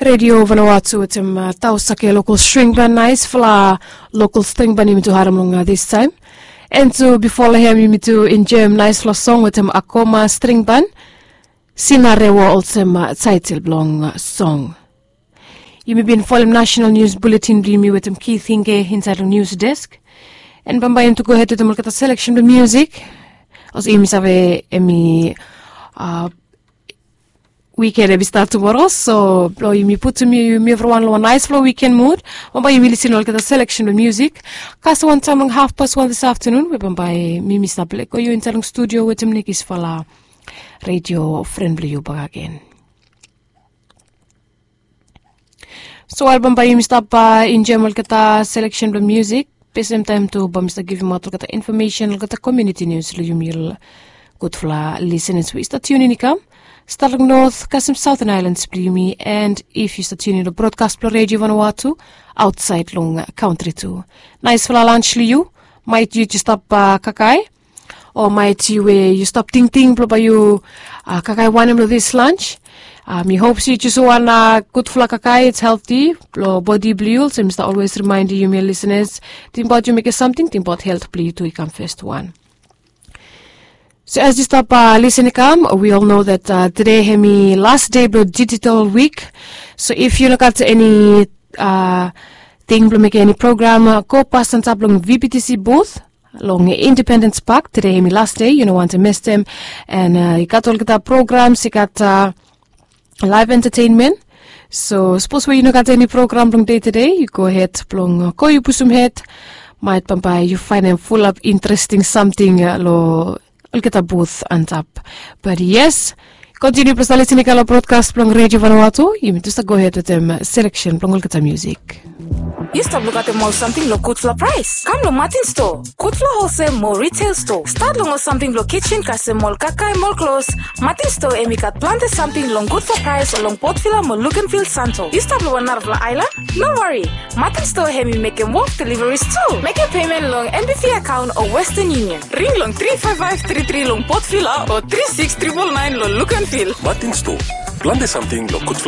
Radio Vanuatu with him tausake local string band nice fla local string band to haramlunga this time. And to before him you to in German nice fla song with him Akoma string band. Sinarewa also title long song. You may be in Folham National News Bulletin me with him Keith Hinge inside the news desk. And Bambayan to go ahead to the Mulkata selection of music. As Amy Save Emi weekend ebi start tomorrow, so you put to me everyone a nice flow weekend mood. Bamba you will listen to the selection of music. Cast one time 1:30 this afternoon. We bamba me Mr. Black or you in the studio with him Nikis Fala radio friendly you back again. So I'll bamba you Mr. In general kata selection of music. Same time to Mr. give him out kata information kata community news you will good fla listen and switch the tune in come. Starting North, Kasim Southern Islands, Blumi, and if you start tuning the broadcast for Radio Vanuatu, outside long country too. Nice for lunch, you might you just stop kakai, or might you stop ting by you kakai one of this lunch. Me hopes you just one good for kakai, it's healthy, body blue, so Mr. always remind you, my listeners, think about you make something, think about health, please to come first one. So as you stop listening, we all know that today is my last day of digital week. So if you look at any thing, make any program, go past and tap along VPTC booth, along Independence Park. Today is my last day. You don't want to miss them. And you got all the programs. You got live entertainment. So suppose when you got any program from day to day, you go ahead, plong ko you pusum head. Might pampai you find them full of interesting something lo. I'll get a booth and up. But yes, continue to listen to the broadcast from Radio Vanuatu. You may just go ahead with them selection from the music. You stop look at the mall something lo good for price. Come lo Martin store. Good for wholesale mall retail store. Start long or something lo kitchen kase mall kakai mall clothes. Martin store emikat planted something long good for price or long port filler mall look and feel santo. You stop lo Narvla Island? No worry. Martin store hemi make a walk deliveries too. Make a payment long MBF account or Western Union. Ring long 35533 long port filler or 36999 lo look and feel. Martin store. Planted something lo good